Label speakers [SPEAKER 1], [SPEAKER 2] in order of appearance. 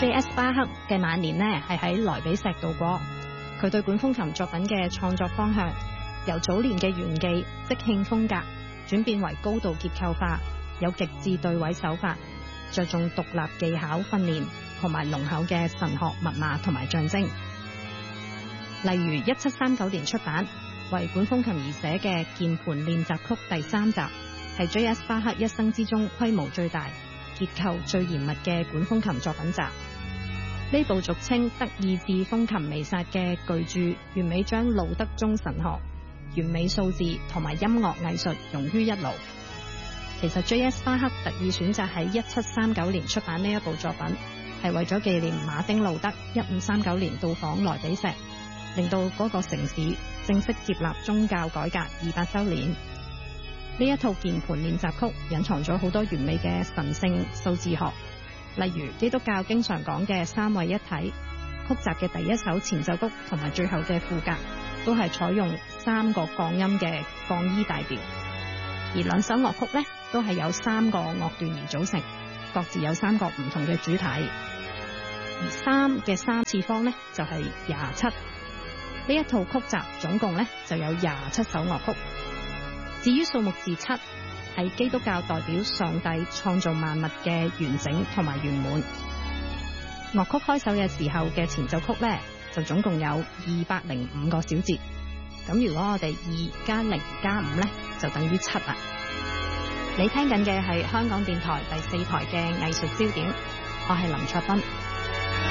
[SPEAKER 1] J.S. 巴克嘅晚年呢係喺萊比錫度過，佢對管風琴作品嘅創作方向由早年嘅炫技即興風格轉變為高度結構化，有極致對位手法，着重獨立技巧訓練同埋濃厚嘅神學密碼同埋象徵。例如1739年出版為管風琴而寫嘅鍵盤練習曲第3集，係 J.S. 巴克一生之中規模最大、結構最嚴密嘅管風琴作品集。呢部俗稱德意志風琴彌撒嘅巨著，完美將路德宗神學、完美數字同埋音樂藝術融於一爐。其實 J.S. 巴克特意選擇喺1739年出版呢一部作品，係為咗紀念馬丁路德1539年到訪萊比錫，令到嗰個城市正式接納宗教改革200週年。呢一套鍵盤練習曲隱藏咗好多完美嘅神聖數字學，例如基督教經常講嘅三位一體。曲集嘅第一首前奏曲同埋最後嘅副歌都係採用3個降音嘅降 E 大調，而兩首樂曲呢都係由3個樂段而組成，各自有3個唔同嘅主題，而3嘅3次方呢就係27。呢一套曲集總共呢就有27首樂曲。至於數目字7，係基督教代表上帝創造萬物嘅完整同埋圓滿。樂曲開首嘅時候嘅前奏曲呢，就總共有205個小節。咁如果我哋2加0加5呢，就等於7啦。你聽緊嘅係香港電台第4台嘅藝術焦點，我係林卓斌。